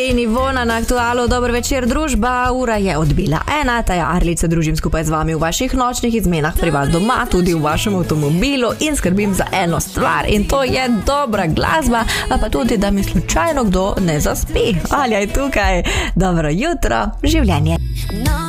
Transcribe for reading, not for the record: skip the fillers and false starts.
In Ivona na Aktualu, dober večer družba, ura je odbila 1, Taja Arlič se družim skupaj z vami v vaših nočnih izmenah pri vas doma, tudi v vašem avtomobilu in skrbim za eno stvar in to je dobra glasba, pa tudi, da mi slučajno kdo ne zaspi. Alja je tukaj, dobro jutro, življenje.